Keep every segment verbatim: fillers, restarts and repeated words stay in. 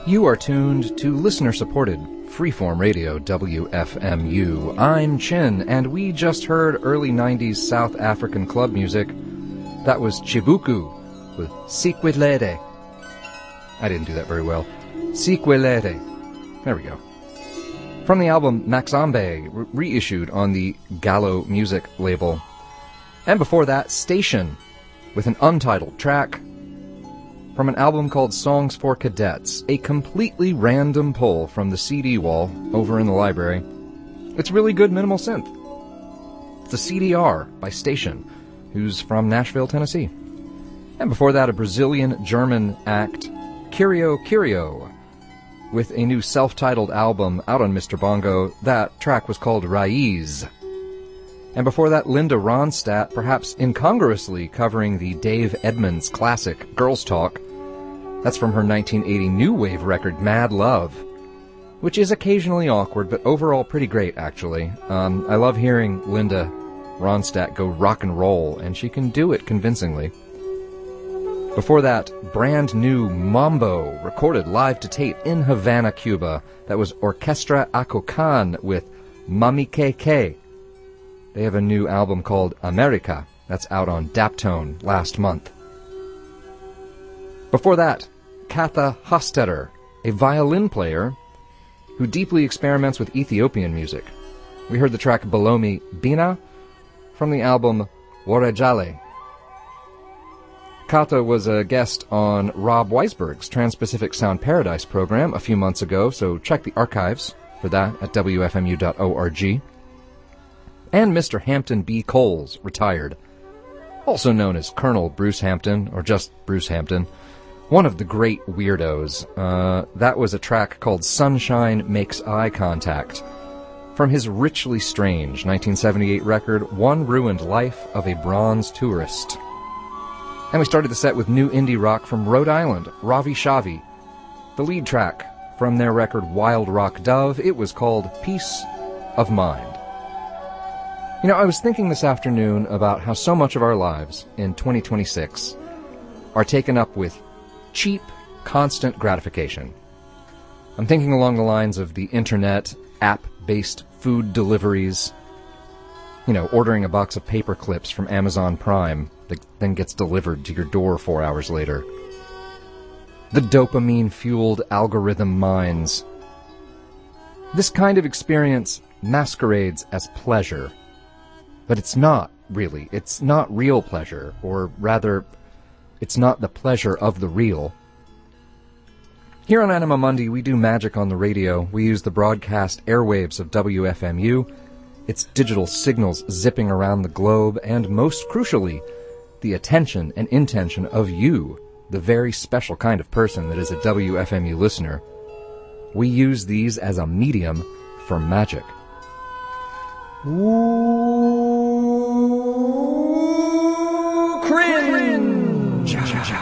You are tuned to listener-supported freeform radio W F M U. I'm Chin, and we just heard early nineties South African club music. That was Chibuku with Sikwelele. I didn't do that very well. Sikwelele. There we go. From the album Maxambe, re- reissued on the Gallo Music label. And before that, Station, with an untitled track from an album called Songs for Cadets, a completely random pull from the C D wall over in the library. It's really good minimal synth. It's a C D R by Station, who's from Nashville, Tennessee. And before that, a Brazilian-German act, Curio Curio, with a new self-titled album out on Mister Bongo. That track was called Raiz. And before that, Linda Ronstadt, perhaps incongruously covering the Dave Edmunds classic Girls Talk. That's from her nineteen eighty new wave record, Mad Love, which is occasionally awkward, but overall pretty great, actually. Um, I love hearing Linda Ronstadt go rock and roll, and she can do it convincingly. Before that, brand new Mambo, recorded live to tape in Havana, Cuba. That was Orquestra Acocan with Mami K K. They have a new album called America. That's out on Daptone last month. Before that, Katha Hostetter, a violin player who deeply experiments with Ethiopian music. We heard the track Balomi Bina from the album Warejale. Katha was a guest on Rob Weisberg's Trans-Pacific Sound Paradise program a few months ago, so check the archives for that at W F M U dot org. And Mister Hampton B. Coles, retired, also known as Colonel Bruce Hampton, or just Bruce Hampton, one of the great weirdos. Uh, that was a track called Sunshine Makes Eye Contact, from his richly strange nineteen seventy-eight record, One Ruined Life of a Bronze Tourist. And we started the set with new indie rock from Rhode Island, Ravi Shavi, the lead track from their record Wild Rock Dove. It was called Peace of Mind. You know, I was thinking this afternoon about how so much of our lives in twenty twenty-six are taken up with cheap, constant gratification. I'm thinking along the lines of the internet, app-based food deliveries, you know, ordering a box of paper clips from Amazon Prime that then gets delivered to your door four hours later. The dopamine-fueled algorithm minds. This kind of experience masquerades as pleasure. But it's not, really. It's not real pleasure, or rather, it's not the pleasure of the real. Here on Anima Mundi, we do magic on the radio. We use the broadcast airwaves of W F M U, its digital signals zipping around the globe, and most crucially, the attention and intention of you, the very special kind of person that is a W F M U listener. We use these as a medium for magic. Ooh, cringe!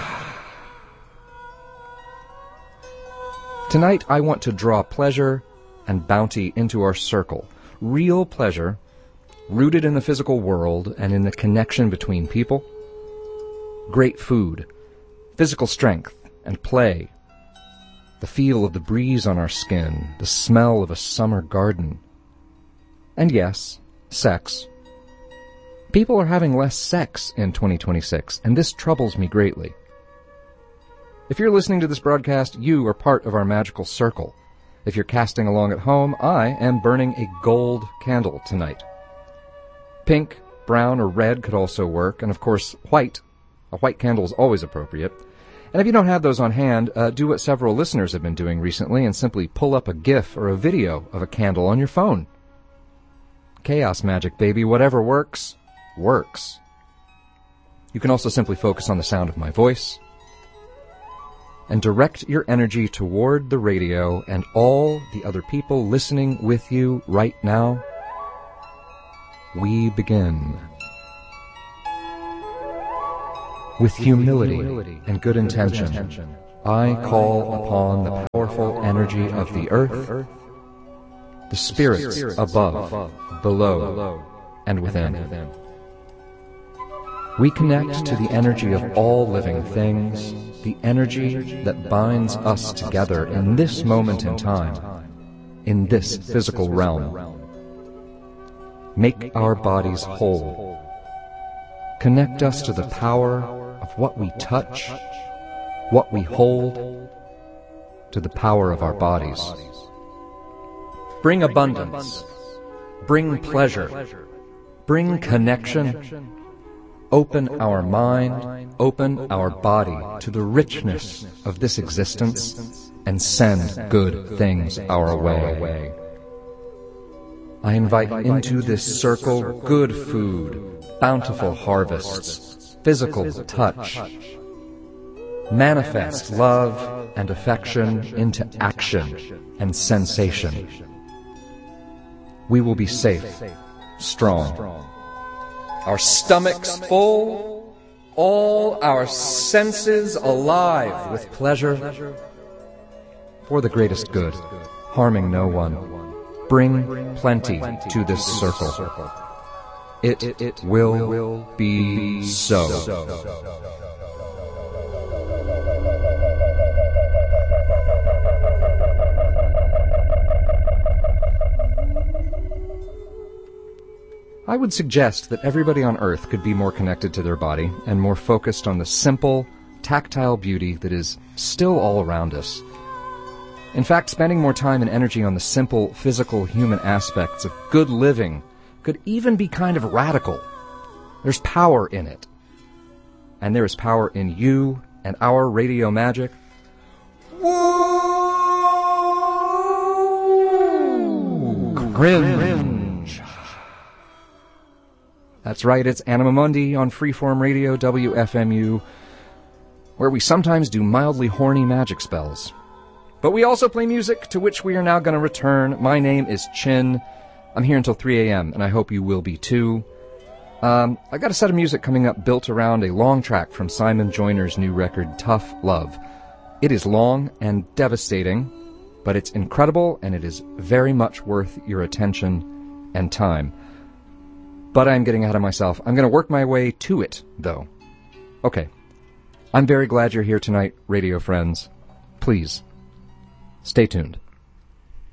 Tonight I want to draw pleasure and bounty into our circle. Real pleasure, rooted in the physical world and in the connection between people. Great food, physical strength and play. The feel of the breeze on our skin, the smell of a summer garden. And yes, sex. People are having less sex in twenty twenty-six, and this troubles me greatly. If you're listening to this broadcast, you are part of our magical circle. If you're casting along at home, I am burning a gold candle tonight. Pink, brown, or red could also work, and of course, white. A white candle is always appropriate. And if you don't have those on hand, uh, do what several listeners have been doing recently and simply pull up a GIF or a video of a candle on your phone. Chaos magic, baby. Whatever works, works. You can also simply focus on the sound of my voice and direct your energy toward the radio and all the other people listening with you right now. We begin. With humility and good intention, I call upon the powerful energy of the earth, the spirits above, below, and within. We connect to the energy of all living things, the energy that binds us together in this moment in time, in this physical realm. Make our bodies whole. Connect us to the power of what we touch, what we hold, to the power of our bodies. Bring abundance. Bring pleasure. Bring connection. Open our mind, open our body to the richness of this existence, and send good things our way. I invite into this circle good food, bountiful harvests, physical touch. Manifest love and affection into action and sensation. We will be safe, strong, our stomachs full, all our senses alive with pleasure, for the greatest good, harming no one. Bring plenty to this circle. It, it will be so. I would suggest that everybody on Earth could be more connected to their body and more focused on the simple, tactile beauty that is still all around us. In fact, spending more time and energy on the simple, physical, human aspects of good living could even be kind of radical. There's power in it. And there is power in you and our radio magic. Whoa! Cringe. That's right, it's Anima Mundi on Freeform Radio, W F M U, where we sometimes do mildly horny magic spells. But we also play music, to which we are now going to return. My name is Chin. I'm here until three a.m., and I hope you will be too. Um, I got a set of music coming up built around a long track from Simon Joyner's new record, Tough Love. It is long and devastating, but it's incredible, and it is very much worth your attention and time. But I'm getting ahead of myself. I'm going to work my way to it, though. Okay. I'm very glad you're here tonight, radio friends. Please, stay tuned.